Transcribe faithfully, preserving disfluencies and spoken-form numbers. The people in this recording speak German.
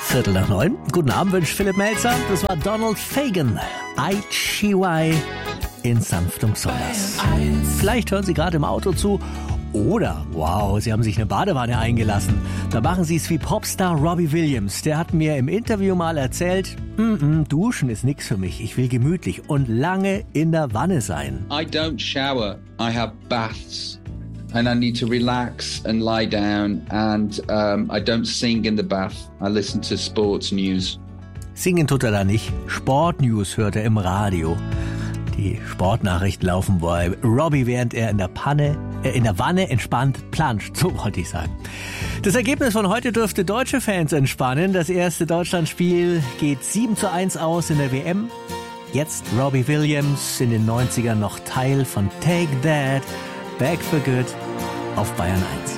Viertel nach neun. Guten Abend wünscht Philipp Melzer. Das war Donald Fagen. Ai Chi in sanftem Sommers. Vielleicht hören Sie gerade im Auto zu. Oder, wow, Sie haben sich eine Badewanne eingelassen. Da machen Sie es wie Popstar Robbie Williams. Der hat mir im Interview mal erzählt, mm-mm, Duschen ist nix für mich. Ich will gemütlich und lange in der Wanne sein. I don't shower. I have baths. And I need to relax and lie down. And um, I don't sing in the bath. I listen to sports news. Singen tut er da nicht. Sportnews hört er im Radio. Die Sportnachrichten laufen bei Robbie, während er in der Panne, äh, in der Wanne entspannt planscht, so wollte ich sagen. Das Ergebnis von heute dürfte deutsche Fans entspannen. Das erste Deutschlandspiel geht sieben zu eins aus in der W M. Jetzt Robbie Williams, in den neunzigern noch Teil von Take That, Back for Good auf Bayern eins.